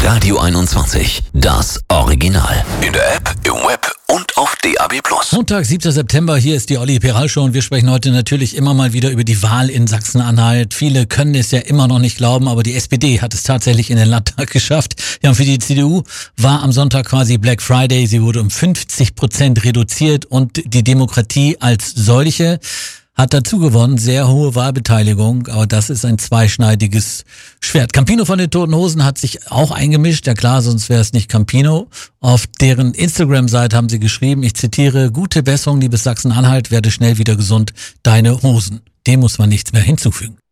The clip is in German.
Radio 21, das Original. In der App, im Web und auf DAB+. Montag, 7. September, hier ist die Olli Peral Show und wir sprechen heute natürlich immer mal wieder über die Wahl in Sachsen-Anhalt. Viele können es ja immer noch nicht glauben, aber die SPD hat es tatsächlich in den Landtag geschafft. Ja, und für die CDU war am Sonntag quasi Black Friday. Sie wurde um 50% reduziert und die Demokratie als solche hat dazu gewonnen, sehr hohe Wahlbeteiligung, aber das ist ein zweischneidiges Schwert. Campino von den Toten Hosen hat sich auch eingemischt, ja klar, sonst wäre es nicht Campino. Auf deren Instagram-Seite haben sie geschrieben, ich zitiere, gute Besserung, liebes Sachsen-Anhalt, werde schnell wieder gesund, deine Hosen. Dem muss man nichts mehr hinzufügen.